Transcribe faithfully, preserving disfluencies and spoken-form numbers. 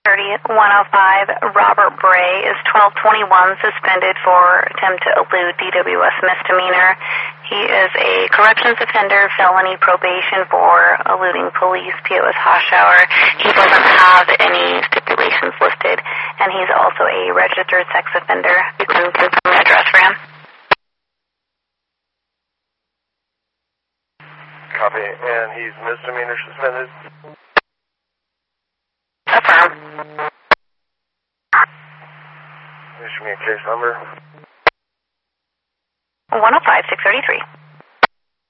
one oh five, Robert Bray is twelve twenty-one, suspended for attempt to elude D W S misdemeanor. He is a corrections offender, felony probation for eluding police, P O S Hochschauer. He doesn't have any stipulations listed, and he's also a registered sex offender. You can confirm the address for him. Copy, and he's misdemeanor suspended? Affirm. Issue me a case number. one oh five, six thirty-three.